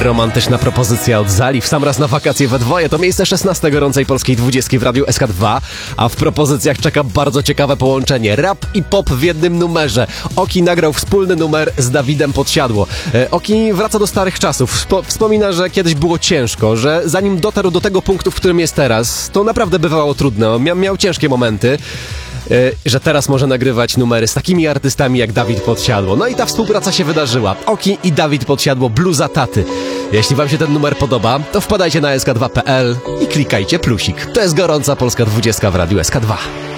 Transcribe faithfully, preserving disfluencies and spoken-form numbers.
Romantyczna propozycja od Zali w sam raz na wakacje we dwoje. To miejsce szesnaste gorącej polskiej dwudziestki w Radiu S K dwa, a w propozycjach czeka bardzo ciekawe połączenie. Rap i pop w jednym numerze. Oki nagrał wspólny numer z Dawidem Podsiadło. Oki wraca do starych czasów. Wspomina, że kiedyś było ciężko, że zanim dotarł do tego punktu, w którym jest teraz, to naprawdę bywało trudno. Mia- miał ciężkie momenty. Yy, że teraz może nagrywać numery z takimi artystami jak Dawid Podsiadło. No i ta współpraca się wydarzyła. Oki i Dawid Podsiadło, Bluza Taty. Jeśli wam się ten numer podoba, to wpadajcie na S K dwa kropka P L i klikajcie plusik. To jest gorąca polska dwudziestka w Radiu S K dwa.